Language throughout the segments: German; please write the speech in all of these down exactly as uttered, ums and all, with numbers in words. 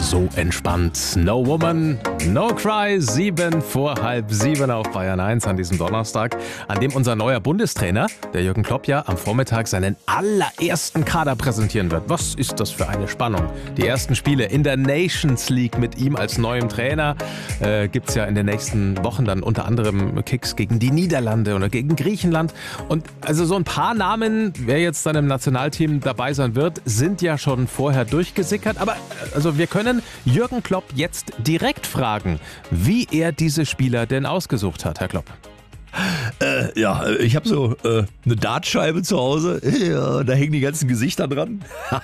so entspannt. No Woman, No Cry, sieben vor halb sieben auf Bayern eins an diesem Donnerstag, an dem unser neuer Bundestrainer, der Jürgen Klopp, ja am Vormittag seinen allerersten Kader präsentieren wird. Was ist das für eine Spannung? Die ersten Spiele in der Nations League mit ihm als neuem Trainer. Äh, gibt es ja in den nächsten Wochen dann unter anderem Kicks gegen die Niederlande oder gegen Griechenland. Und also so ein paar Namen, wer jetzt dann im Nationalteam dabei sein wird, sind ja schon vorher durchgesickert. Aber also wir können Jürgen Klopp jetzt direkt fragen, wie er diese Spieler denn ausgesucht hat, Herr Klopp. Äh, ja, ich habe so äh, eine Dartscheibe zu Hause, ja, da hängen die ganzen Gesichter dran.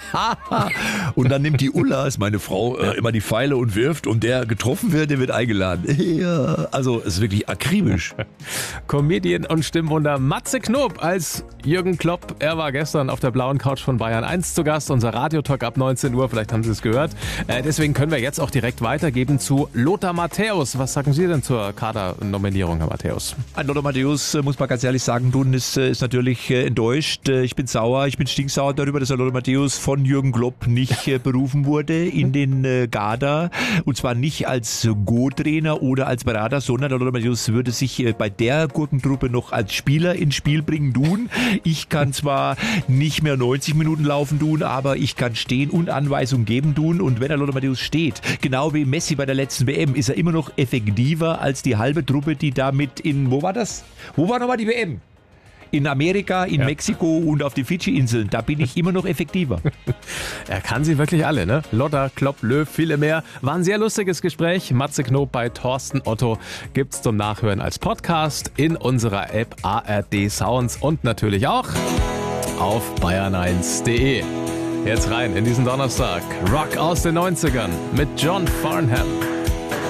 Und dann nimmt die Ulla, ist meine Frau, äh, immer die Pfeile und wirft und der getroffen wird, der wird eingeladen. Ja, also es ist wirklich akribisch. Comedian und Stimmwunder Matze Knob als Jürgen Klopp. Er war gestern auf der blauen Couch von Bayern eins zu Gast, unser Radiotalk ab neunzehn Uhr, vielleicht haben Sie es gehört. Äh, deswegen können wir jetzt auch direkt weitergeben zu Lothar Matthäus. Was sagen Sie denn zur Kadernominierung, Herr Matthäus? An Lothar Matthäus, muss man ganz ehrlich sagen, tun, ist, ist natürlich enttäuscht. Ich bin sauer, ich bin stinksauer darüber, dass Lothar Matthäus von Jürgen Klopp nicht berufen wurde in den Kader. Und zwar nicht als Go-Trainer oder als Berater, sondern Lothar Matthäus würde sich bei der Gurkentruppe noch als Spieler ins Spiel bringen tun. Ich kann zwar nicht mehr neunzig Minuten laufen tun, aber ich kann stehen und Anweisungen geben tun. Und wenn der Lothar Matthäus steht, genau wie Messi bei der letzten W M, ist er immer noch effektiver als die halbe Truppe, die damit in, wo war das? Wo war nochmal die W M? In Amerika, in ja. Mexiko und auf den Fidschi-Inseln. Da bin ich immer noch effektiver. Er kann sie wirklich alle, ne? Lothar, Klopp, Löw, viele mehr. War ein sehr lustiges Gespräch. Matze Knob bei Thorsten Otto gibt's zum Nachhören als Podcast in unserer App A R D Sounds und natürlich auch auf bayern eins punkt de. Jetzt rein in diesen Donnerstag. Rock aus den neunzigern mit John Farnham.